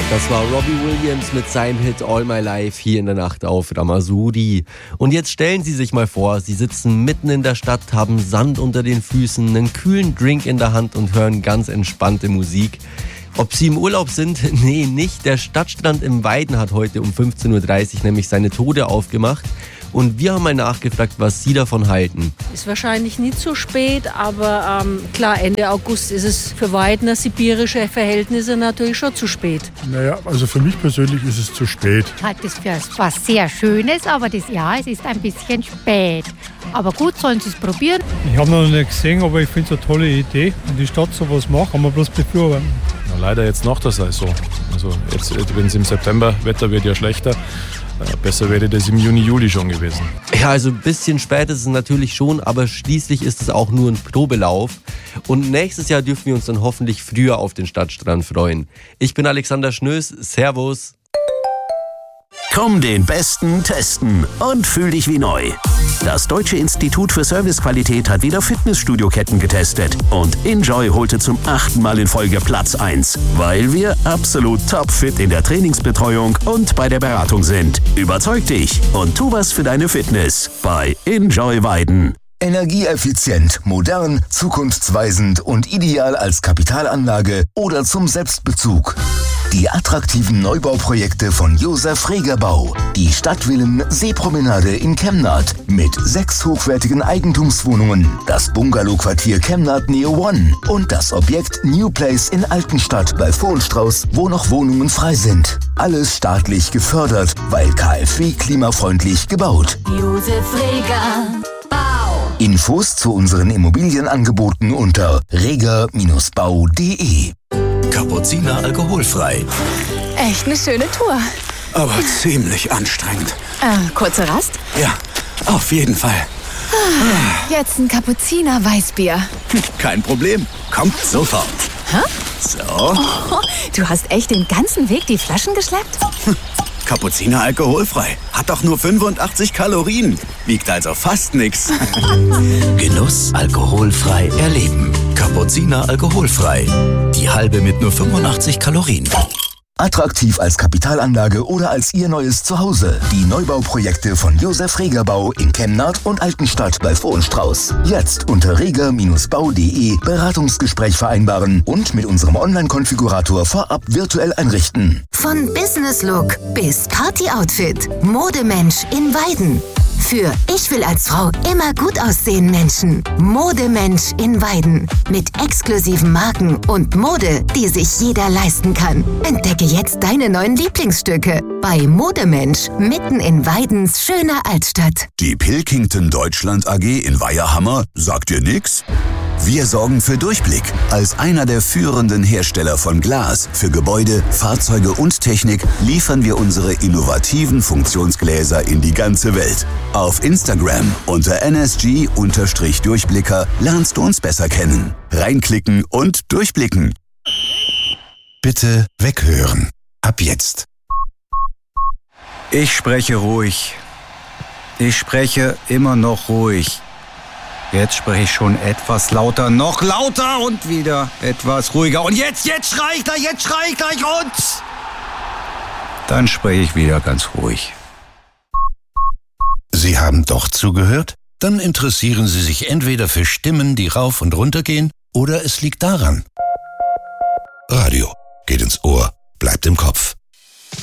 Das war Robbie Williams mit seinem Hit All My Life hier in der Nacht auf Ramasuri. Und jetzt stellen Sie sich mal vor, Sie sitzen mitten in der Stadt, haben Sand unter den Füßen, einen kühlen Drink in der Hand und hören ganz entspannte Musik. Ob Sie im Urlaub sind? Nee, nicht. Der Stadtstrand im Weiden hat heute um 15.30 Uhr nämlich seine Tore aufgemacht. Und wir haben mal nachgefragt, was Sie davon halten. Ist wahrscheinlich nicht so spät, aber klar, Ende August ist es für Weidner sibirische Verhältnisse natürlich schon zu spät. Naja, also für mich persönlich ist es zu spät. Ich halte das für was sehr Schönes, aber es ist ein bisschen spät. Aber gut, sollen Sie es probieren. Ich habe noch nicht gesehen, aber ich finde es eine tolle Idee. Wenn die Stadt sowas macht, kann man bloß befürworten. Na, leider jetzt nach der Saison. Also jetzt, wenn es im September, Wetter wird ja schlechter. Besser wäre das im Juni, Juli schon gewesen. Ja, also ein bisschen spät ist es natürlich schon, aber schließlich ist es auch nur ein Probelauf. Und nächstes Jahr dürfen wir uns dann hoffentlich früher auf den Stadtstrand freuen. Ich bin Alexander Schnöß, Servus. Komm den Besten testen und fühl dich wie neu. Das Deutsche Institut für Servicequalität hat wieder Fitnessstudio-Ketten getestet und Enjoy holte zum 8. Mal in Folge Platz 1, weil wir absolut topfit in der Trainingsbetreuung und bei der Beratung sind. Überzeug dich und tu was für deine Fitness bei Enjoy Weiden. Energieeffizient, modern, zukunftsweisend und ideal als Kapitalanlage oder zum Selbstbezug. Die attraktiven Neubauprojekte von Josef Reger Bau. Die Stadtvillen Seepromenade in Kemnath mit 6 hochwertigen Eigentumswohnungen, das Bungalowquartier Kemnath Neo One und das Objekt New Place in Altenstadt bei Vohlstrauß, wo noch Wohnungen frei sind. Alles staatlich gefördert, weil KfW klimafreundlich gebaut. Josef Reger Bau. Infos zu unseren Immobilienangeboten unter reger-bau.de. Kapuziner alkoholfrei. Echt eine schöne Tour. Aber ziemlich anstrengend. Kurze Rast? Ja, auf jeden Fall. Jetzt ein Kapuziner Weißbier. Kein Problem. Kommt sofort. Hä? So. Oh, du hast echt den ganzen Weg die Flaschen geschleppt? Kapuziner alkoholfrei. Hat doch nur 85 Kalorien. Wiegt also fast nix. Genuss alkoholfrei erleben. Kapuziner alkoholfrei. Die halbe mit nur 85 Kalorien. Attraktiv als Kapitalanlage oder als Ihr neues Zuhause. Die Neubauprojekte von Josef Reger Bau in Kemnath und Altenstadt bei Vohlstrauß. Jetzt unter reger-bau.de Beratungsgespräch vereinbaren und mit unserem Online-Konfigurator vorab virtuell einrichten. Von Business Look bis Party Outfit. Modemensch in Weiden. Für Ich will als Frau immer gut aussehen Menschen. Modemensch in Weiden. Mit exklusiven Marken und Mode, die sich jeder leisten kann. Entdecke jetzt deine neuen Lieblingsstücke bei Modemensch mitten in Weidens schöner Altstadt. Die Pilkington Deutschland AG in Weiherhammer sagt dir nix? Wir sorgen für Durchblick. Als einer der führenden Hersteller von Glas für Gebäude, Fahrzeuge und Technik liefern wir unsere innovativen Funktionsgläser in die ganze Welt. Auf Instagram unter nsg_Durchblicker lernst du uns besser kennen. Reinklicken und durchblicken. Bitte weghören. Ab jetzt. Ich spreche ruhig. Ich spreche immer noch ruhig. Jetzt spreche ich schon etwas lauter, noch lauter und wieder etwas ruhiger. Und jetzt schrei ich gleich und... Dann spreche ich wieder ganz ruhig. Sie haben doch zugehört? Dann interessieren Sie sich entweder für Stimmen, die rauf und runter gehen, oder es liegt daran. Radio geht ins Ohr, bleibt im Kopf.